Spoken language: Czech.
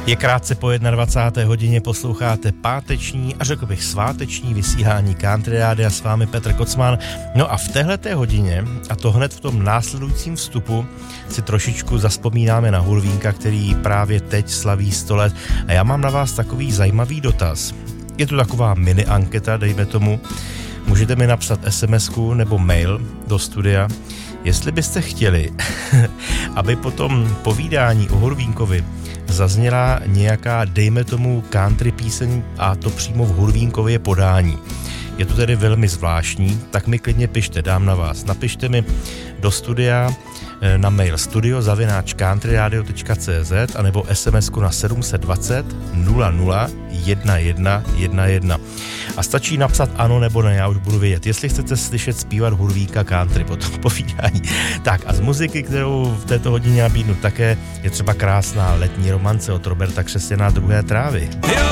Je krátce po 21. hodině, posloucháte páteční a řekl bych sváteční vysílání Country Rádia, s vámi Petr Kocman. No a v téhleté hodině, a to hned v tom následujícím vstupu, si trošičku zazpomínáme na Hulvínka, který právě teď slaví 100 let. A já mám na vás takový zajímavý dotaz. Je to taková mini anketa, dejme tomu. Můžete mi napsat SMS-ku nebo mail do studia, jestli byste chtěli, aby po tom povídání o Hulvínkovi zazněla nějaká, dejme tomu, country píseň, a to přímo v Hulvínkově podání. Je to tedy velmi zvláštní, tak mi klidně pište, dám na vás. Napište mi do studia na mail studio@countryradio.cz anebo SMS-ku na 720 00 1111. A stačí napsat ano nebo ne, já už budu vědět, jestli chcete slyšet zpívat Hulvínka country po tom povídání. Tak a z muziky, kterou v této hodině nabídnu také, je třeba krásná letní romance od Roberta Křesťana Druhé trávy.